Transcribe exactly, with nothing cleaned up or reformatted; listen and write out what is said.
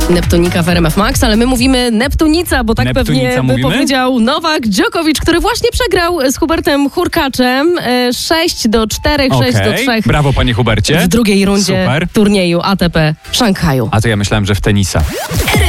Neptunika w R M F Max, ale my mówimy Neptunica, bo tak Neptunica pewnie by mówimy? powiedział Nowak Dżokowicz, który właśnie przegrał z Hubertem Hurkaczem sześć do czterech, Okej. sześć do trzech Brawo, panie Hubercie. w drugiej rundzie Super. turnieju A T P w Szanghaju. A to ja myślałem, że w tenisa.